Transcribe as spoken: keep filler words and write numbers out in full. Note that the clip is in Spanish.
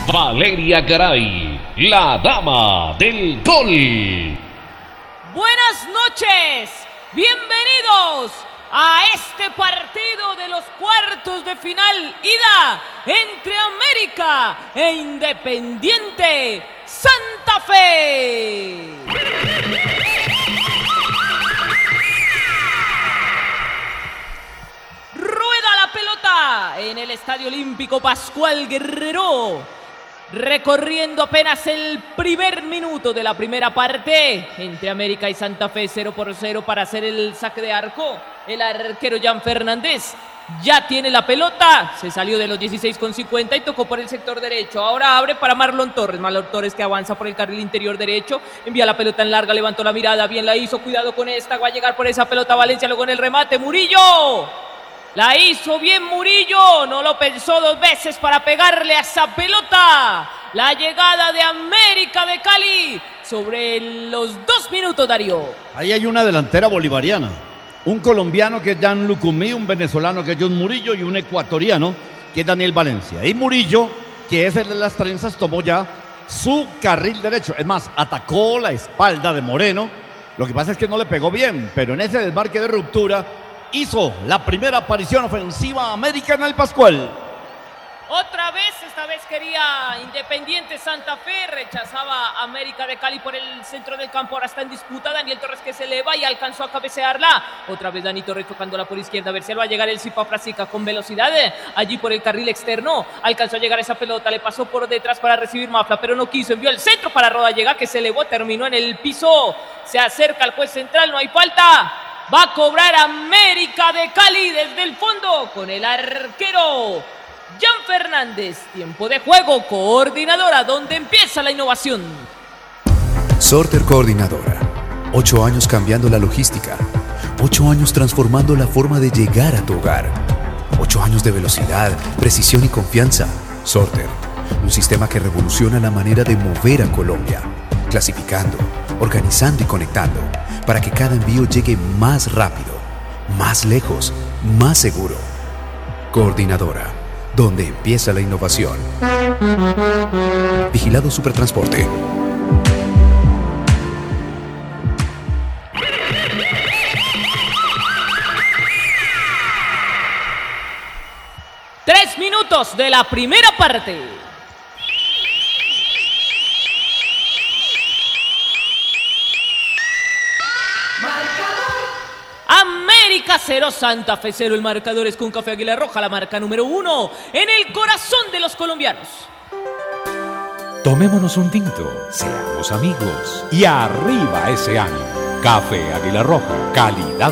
Valeria Garay, la dama del gol. Buenas noches, bienvenidos a este partido de los cuartos de final ida entre América e Independiente Santa Fe. Rueda la pelota en el Estadio Olímpico Pascual Guerrero. Recorriendo apenas el primer minuto de la primera parte entre América y Santa Fe, cero por cero para hacer el saque de arco. El arquero Jan Fernández ya tiene la pelota, se salió de los dieciséis con cincuenta y tocó por el sector derecho. Ahora abre para Marlon Torres, Marlon Torres que avanza por el carril interior derecho, envía la pelota en larga, levantó la mirada, bien la hizo, cuidado con esta, va a llegar por esa pelota Valencia, luego en el remate, Murillo. La hizo bien Murillo, no lo pensó dos veces para pegarle a esa pelota. La llegada de América de Cali sobre los dos minutos, Darío. Ahí hay una delantera bolivariana. Un colombiano que es Jan Lucumí, un venezolano que es John Murillo y un ecuatoriano que es Daniel Valencia. Y Murillo, que es el de las trenzas, tomó ya su carril derecho. Es más, atacó la espalda de Moreno. Lo que pasa es que no le pegó bien, pero en ese desmarque de ruptura hizo la primera aparición ofensiva América en el Pascual. Otra vez, esta vez quería Independiente Santa Fe, rechazaba América de Cali por el centro del campo, ahora está en disputa Daniel Torres que se eleva y alcanzó a cabecearla. Otra vez Dani Torres tocándola por izquierda, a ver si va a llegar el Zipa Frasica con velocidad, allí por el carril externo, alcanzó a llegar esa pelota, le pasó por detrás para recibir Mafla, pero no quiso, envió el centro para Rodallega que se elevó, terminó en el piso, se acerca al juez central, no hay falta. Va a cobrar América de Cali desde el fondo con el arquero Jan Fernández. Tiempo de juego, Coordinadora, donde empieza la innovación. Sorter Coordinadora. Ocho años cambiando la logística. Ocho años transformando la forma de llegar a tu hogar. Ocho años de velocidad, precisión y confianza. Sorter. Un sistema que revoluciona la manera de mover a Colombia. Clasificando, organizando y conectando, para que cada envío llegue más rápido, más lejos, más seguro. Coordinadora, donde empieza la innovación. Vigilado Supertransporte. Tres minutos de la primera parte. América cero, Santa Fe cero. El marcador es con Café Águila Roja, la marca número uno en el corazón de los colombianos. Tomémonos un tinto, seamos amigos y arriba ese ánimo. Café Águila Roja, calidad